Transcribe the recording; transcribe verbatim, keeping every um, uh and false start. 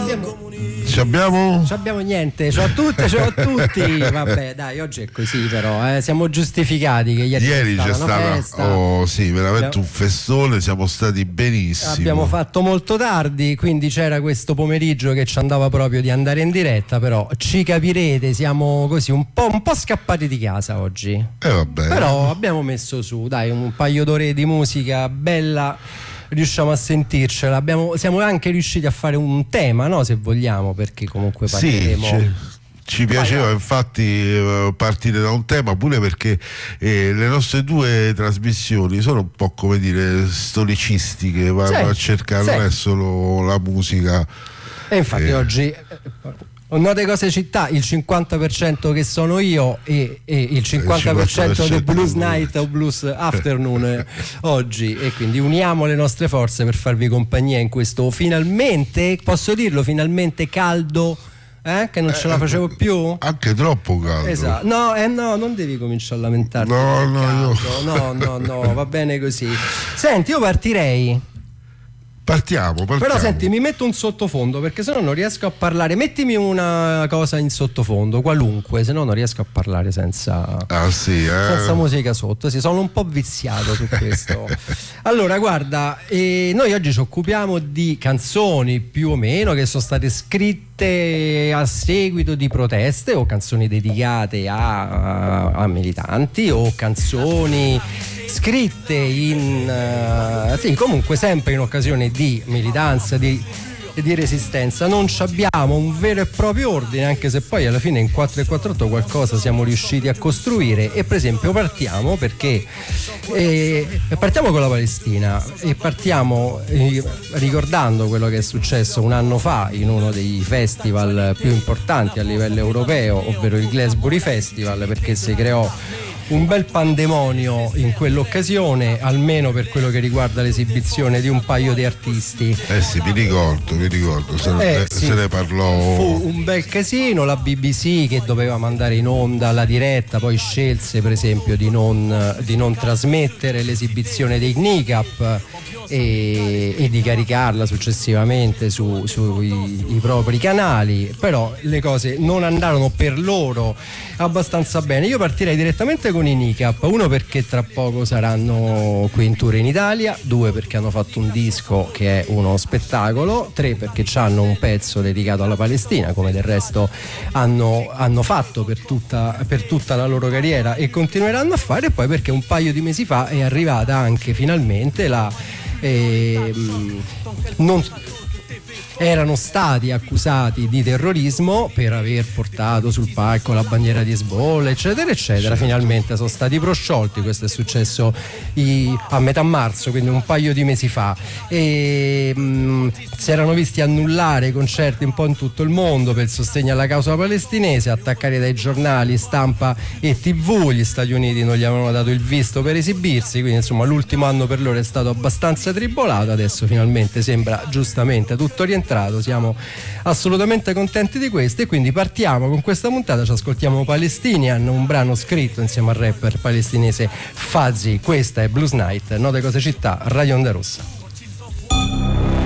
abbiamo, ci abbiamo? ci abbiamo niente, ciao a tutte, ciao a tutti. Vabbè, dai, oggi è così, però eh, siamo giustificati che ieri, ieri c'è c'è stata stata una festa. Oh sì, veramente abbiamo, un festone, siamo stati benissimo. Abbiamo fatto molto tardi, quindi c'era questo pomeriggio che ci andava proprio di andare in diretta, però ci capirete, siamo così un po', un po' scappati di casa oggi. Eh vabbè. Però abbiamo messo su, dai, un paio d'ore di musica bella. Riusciamo a sentircela, abbiamo, siamo anche riusciti a fare un tema, no? Se vogliamo, perché comunque parleremo. Sì, ci piaceva Vai. infatti partire da un tema, pure perché eh, le nostre due trasmissioni sono un po', come dire, storicistiche, vanno sì, a cercare, sì. non è solo la musica. E infatti eh. oggi Note Cose Città, il cinquanta per cento che sono io e, e il cinquanta per cento del Blues Night o Blues Afternoon eh, oggi, e quindi uniamo le nostre forze per farvi compagnia in questo finalmente, posso dirlo, finalmente caldo, eh? Che non ce la facevo più? Anche troppo caldo. Esatto. No, eh, no, non devi cominciare a lamentarti. No, no, io... no, no, no, va bene così. Senti, io partirei. Partiamo, partiamo. Però senti, mi metto un sottofondo perché sennò non riesco a parlare. Mettimi una cosa in sottofondo, qualunque, sennò non riesco a parlare senza, ah, sì, eh? senza musica sotto. Sì, sono un po' viziato su questo. Allora, guarda, eh, noi oggi ci occupiamo di canzoni più o meno che sono state scritte a seguito di proteste, o canzoni dedicate a, a, a militanti, o canzoni scritte in uh, sì, comunque sempre in occasione di militanza, di, di resistenza. Non abbiamo un vero e proprio ordine, anche se poi alla fine in quattro e quarantotto qualcosa siamo riusciti a costruire. E per esempio partiamo perché eh, partiamo con la Palestina e partiamo eh, ricordando quello che è successo un anno fa in uno dei festival più importanti a livello europeo, ovvero il Glastonbury Festival, perché si creò un bel pandemonio in quell'occasione, almeno per quello che riguarda l'esibizione di un paio di artisti. Eh sì, mi ricordo, mi ricordo, se, eh, ne, sì. se ne parlò. Fu un bel casino, la B B C che doveva mandare in onda la diretta poi scelse per esempio di non, di non trasmettere l'esibizione dei Kneecap e, e di caricarla successivamente su, sui i propri canali, però le cose non andarono per loro abbastanza bene. Io partirei direttamente con i Kneecap, uno perché tra poco saranno qui in tour in Italia, due perché hanno fatto un disco che è uno spettacolo, tre perché hanno un pezzo dedicato alla Palestina, come del resto hanno, hanno fatto per tutta, per tutta la loro carriera e continueranno a fare, e poi perché un paio di mesi fa è arrivata anche finalmente la eh, non erano stati accusati di terrorismo per aver portato sul palco la bandiera di Hezbollah eccetera eccetera. Finalmente sono stati prosciolti. Questo è successo i, a metà marzo, quindi un paio di mesi fa, e mh, si erano visti annullare concerti un po' in tutto il mondo per il sostegno alla causa palestinese, attaccati dai giornali, stampa e tivù. Gli Stati Uniti non gli avevano dato il visto per esibirsi, quindi insomma l'ultimo anno per loro è stato abbastanza tribolato. Adesso finalmente sembra giustamente tutto rientrato. Siamo assolutamente contenti di questo, e quindi partiamo con questa puntata. Ci ascoltiamo Palestinian, un brano scritto insieme al rapper palestinese Fuzzy. Questa è Blues Night, Note Cose Città, Radio Onda Rossa.